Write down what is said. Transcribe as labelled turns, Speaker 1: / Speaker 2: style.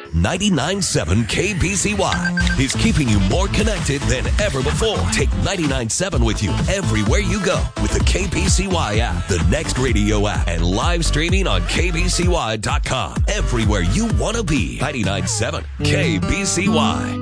Speaker 1: 99.7 KBCY is keeping you more connected than ever before. Take 99.7 with you everywhere you go with the KBCY app, the Next Radio app, and live streaming on KBCY.com. Everywhere you want to be. 99.7 KBCY.